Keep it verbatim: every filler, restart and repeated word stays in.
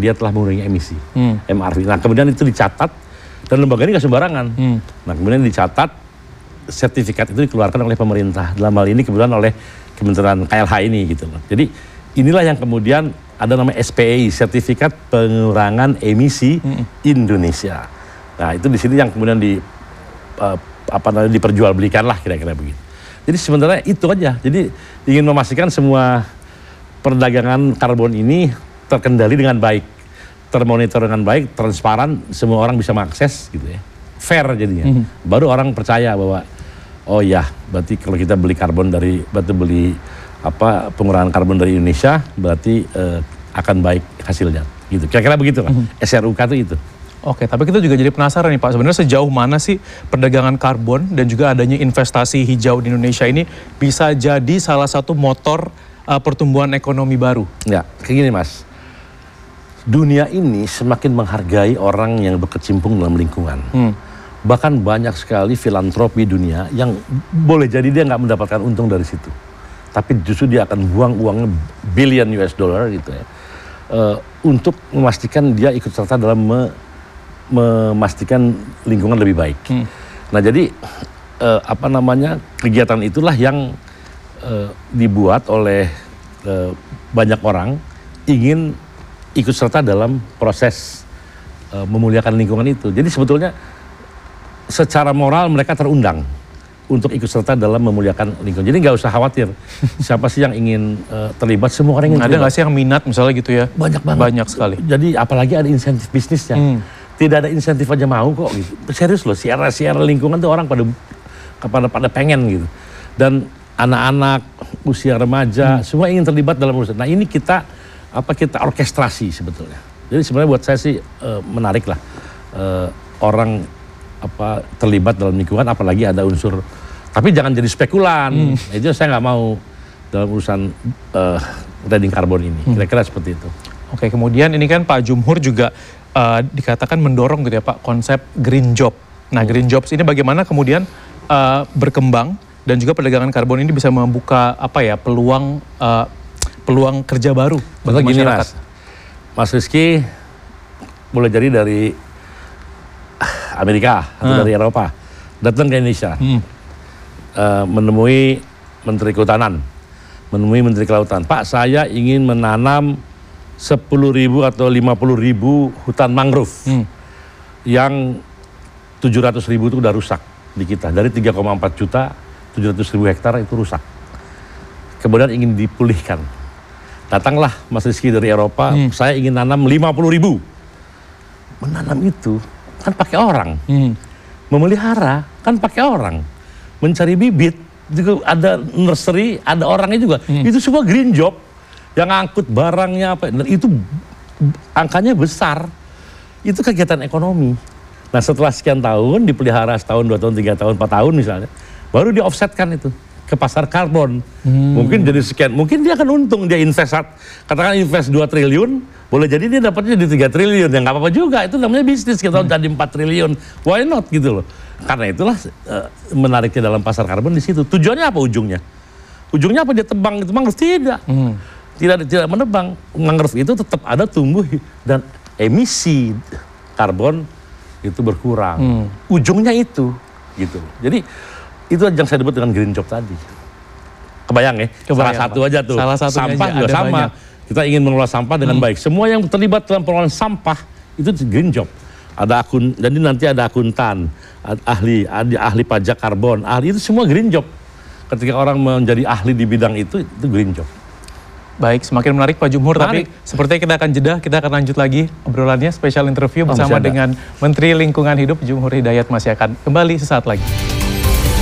dia telah mengurangi emisi, hmm. M R V. Nah kemudian itu dicatat, dan lembaga ini nggak sembarangan. Hmm. Nah kemudian dicatat, sertifikat itu dikeluarkan oleh pemerintah. Dalam hal ini kebetulan oleh Kementerian K L H ini gitu loh. Jadi inilah yang kemudian ada namanya S P E I, Sertifikat Pengurangan Emisi hmm. Indonesia. Nah itu di sini yang kemudian di uh, apa namanya diperjualbelikan lah kira-kira begitu. Jadi sebenarnya itu aja. Jadi ingin memastikan semua perdagangan karbon ini terkendali dengan baik, termonitor dengan baik, transparan, semua orang bisa mengakses gitu ya, fair jadinya. Mm-hmm. Baru orang percaya bahwa oh ya, berarti kalau kita beli karbon dari, berarti beli apa pengurangan karbon dari Indonesia, berarti eh, akan baik hasilnya. Gitu. Kira-kira begitu lah. Mm-hmm. S R U K itu itu. Oke, tapi kita juga jadi penasaran nih Pak, sebenarnya sejauh mana sih perdagangan karbon dan juga adanya investasi hijau di Indonesia ini bisa jadi salah satu motor Uh, pertumbuhan ekonomi baru? Ya, kayak gini Mas. Dunia ini semakin menghargai orang yang berkecimpung dalam lingkungan. Hmm. Bahkan banyak sekali filantropi dunia yang boleh jadi dia nggak mendapatkan untung dari situ. Tapi justru dia akan buang uangnya billion U S dollar gitu ya. Uh, untuk memastikan dia ikut serta dalam me, memastikan lingkungan lebih baik. Hmm. Nah jadi uh, apa namanya kegiatan itulah yang Uh, dibuat oleh uh, banyak orang ingin ikut serta dalam proses uh, memuliakan lingkungan itu. Jadi sebetulnya secara moral mereka terundang untuk ikut serta dalam memuliakan lingkungan. Jadi nggak usah khawatir siapa sih yang ingin uh, terlibat, semua orang ingin terlibat. Ada nggak sih yang minat misalnya gitu ya? Banyak banget. Banyak sekali. Jadi apalagi ada insentif bisnisnya. Hmm. Tidak ada insentif aja mau kok gitu. Serius loh, siara-siara lingkungan tuh orang pada pada pada pengen gitu. Dan anak-anak, usia remaja, hmm. semua ingin terlibat dalam urusan. Nah ini kita apa kita orkestrasi sebetulnya. Jadi sebenarnya buat saya sih e, menarik lah e, orang apa terlibat dalam lingkungan, apalagi ada unsur. Tapi jangan jadi spekulan. Hmm. Itu saya nggak mau dalam urusan e, trading karbon ini. Kira-kira hmm. seperti itu. Oke, kemudian ini kan Pak Jumhur juga e, dikatakan mendorong gitu ya Pak konsep green job. Nah hmm. green jobs ini bagaimana kemudian e, berkembang? Dan juga perdagangan karbon ini bisa membuka apa ya peluang uh, peluang kerja baru bagi gini, masyarakat. Mas, Mas Rizky boleh jadi dari Amerika atau hmm. dari Eropa datang ke Indonesia hmm. uh, menemui Menteri Kehutanan, menemui Menteri Kelautan. Pak, saya ingin menanam sepuluh ribu atau lima puluh ribu hutan mangrove hmm. yang tujuh ratus ribu itu udah rusak di kita dari tiga koma empat juta. tujuh ratus ribu hektar itu rusak. Kemudian ingin dipulihkan. Datanglah Mas Rizky dari Eropa, hmm. saya ingin nanam lima puluh ribu. Menanam itu kan pakai orang. Hmm. Memelihara kan pakai orang. Mencari bibit, juga ada nursery, ada orangnya juga. Hmm. Itu semua green job. Yang angkut barangnya apa, dan itu angkanya besar. Itu kegiatan ekonomi. Nah setelah sekian tahun, dipelihara setahun, dua tahun, tiga tahun, empat tahun misalnya, baru di offsetkan itu ke pasar karbon. Hmm. Mungkin jadi sekian, mungkin dia akan untung, dia invest, katakan invest dua triliun, boleh jadi dia dapatnya di tiga triliun, ya nggak apa-apa juga, itu namanya bisnis, kita hmm. jadi empat triliun, why not gitu loh. Karena itulah uh, menariknya dalam pasar karbon di situ. Tujuannya apa ujungnya? Ujungnya apa dia tebang itu mangrove? Tidak. Hmm. Tidak tidak menebang. Mangrove itu tetap ada tumbuh dan emisi karbon itu berkurang. Hmm. Ujungnya itu gitu. Jadi itu yang saya sebut dengan green job tadi. Kebayang ya? Kebayang, salah satu Pak. Aja tuh. Salah sampah juga sama. Banyak. Kita ingin mengelola sampah dengan hmm. baik. Semua yang terlibat dalam pengelolaan sampah itu green job. Ada akun, jadi nanti ada akuntan, ahli, ahli, ahli pajak karbon, ahli itu semua green job. Ketika orang menjadi ahli di bidang itu, itu green job. Baik, semakin menarik Pak Jumhur, menarik. Tapi sepertinya kita akan jeda, kita akan lanjut lagi obrolannya, spesial interview bersama oh, dengan Menteri Lingkungan Hidup Jumhur Hidayat masih akan kembali sesaat lagi.